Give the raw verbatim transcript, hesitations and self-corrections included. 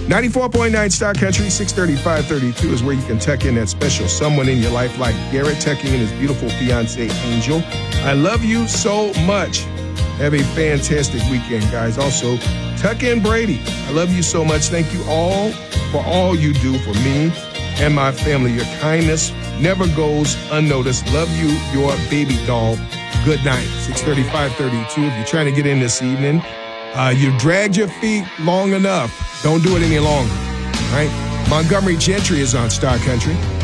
ninety-four point nine Star Country, six thirty-five thirty-two is where you can tuck in that special someone in your life like Garrett tucking in his beautiful fiancee, Angel. I love you so much. Have a fantastic weekend, guys. Also, tuck in Brady. I love you so much. Thank you all for all you do for me and my family. Your kindness never goes unnoticed. Love you, your baby doll. Good night. six thirty-five thirty-two. If you're trying to get in this evening, uh, you dragged your feet long enough. Don't do it any longer. All right? Montgomery Gentry is on Star Country.